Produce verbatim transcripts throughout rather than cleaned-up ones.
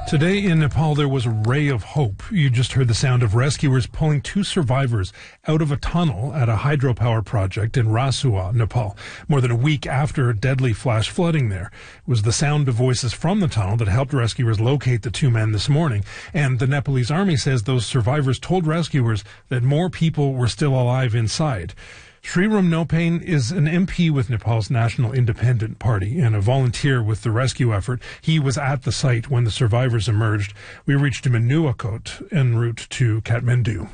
Today in Nepal, there was a ray of hope. You just heard the sound of rescuers pulling two survivors out of a tunnel at a hydropower project in Rasua, Nepal, more than a week after deadly flash flooding there. It was the sound of voices from the tunnel that helped rescuers locate the two men this morning. And the Nepalese army says those survivors told rescuers that more people were still alive inside. Sriram Nopain is an M P with Nepal's National Independent Party and a volunteer with the rescue effort. He was at the site when the survivors emerged. We reached him in Nuwakot en route to Kathmandu.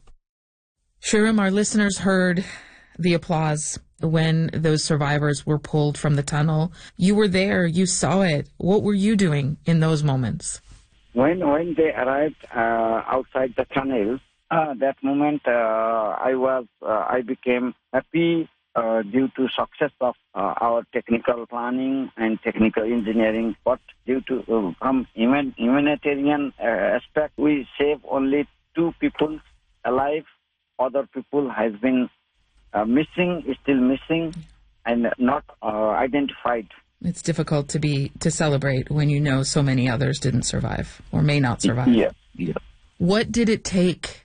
Sriram, our listeners heard the applause when those survivors were pulled from the tunnel. You were there. You saw it. What were you doing in those moments? When when they arrived uh, outside the tunnel, Uh, that moment, uh, I was, uh, I became happy uh, due to success of uh, our technical planning and technical engineering. But due to uh, from human, humanitarian uh, aspect, we save only two people alive. Other people has been uh, missing, still missing, and not uh, identified. It's difficult to be to celebrate when you know so many others didn't survive or may not survive. Yeah. yeah. What did it take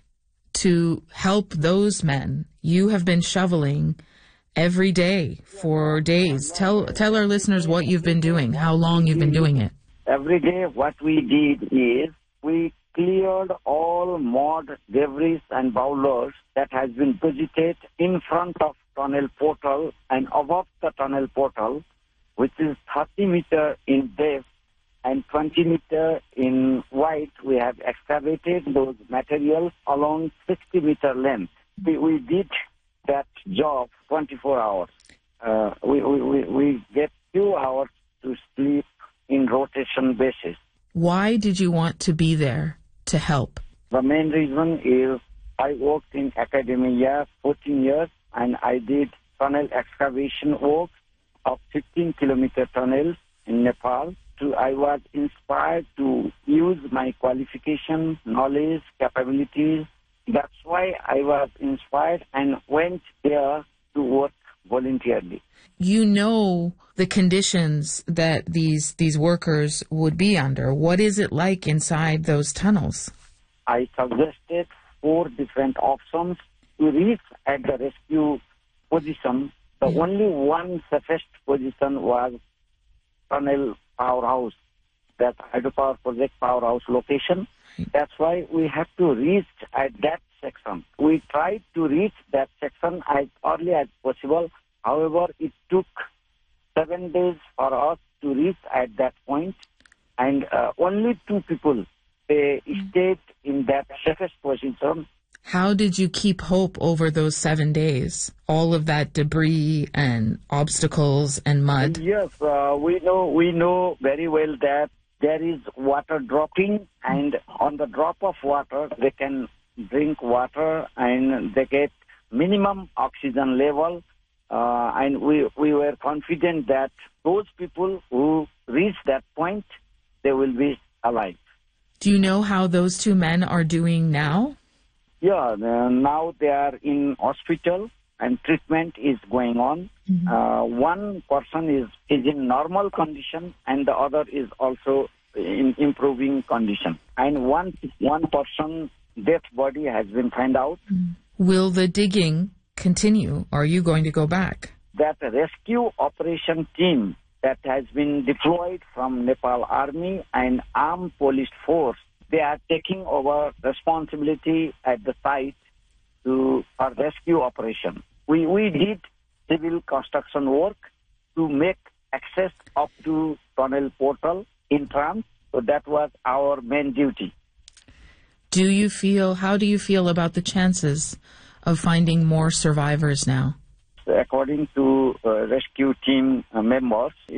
to help those men? You have been shoveling every day for days. Tell tell our listeners what you've been doing, how long you've been doing it. Every day what we did is we cleared all mud, debris and boulders that has been deposited in front of tunnel portal and above the tunnel portal, which is thirty meter in depth and twenty meter in wide. We have excavated those materials along sixty meter length. We, we did that job twenty-four hours. Uh, we, we, we, we get two hours to sleep in rotation basis. Why did you want to be there to help? The main reason is I worked in academia fourteen years and I did tunnel excavation work of fifteen kilometer tunnels in Nepal. I was inspired to use my qualification, knowledge, capabilities. That's why I was inspired and went there to work voluntarily. You know the conditions that these these workers would be under. What is it like inside those tunnels? I suggested four different options to reach at the rescue position. The mm-hmm. only one safest position was tunnel powerhouse, that hydropower project powerhouse location. That's why we have to reach at that section. We tried to reach that section as early as possible. However, it took seven days for us to reach at that point, and uh, only two people they stayed in that safest position. How did you keep hope over those seven days? All of that debris and obstacles and mud. Yes, uh, we know we know very well that there is water dropping, and on the drop of water, they can drink water and they get minimum oxygen level. Uh, and we we were confident that those people who reach that point, they will be alive. Do you know how those two men are doing now? Yeah, uh, now they are in hospital and treatment is going on. Mm-hmm. Uh, one person is, is in normal condition and the other is also in improving condition. And one one person dead body has been found out. Mm. Will the digging continue? Are you going to go back? That rescue operation team that has been deployed from Nepal Army and Armed Police Force, they are taking over responsibility at the site to our rescue operation. We we did civil construction work to make access up to tunnel portal in trams, so that was our main duty. Do you feel, how do you feel about the chances of finding more survivors now? According to uh, rescue team uh, members,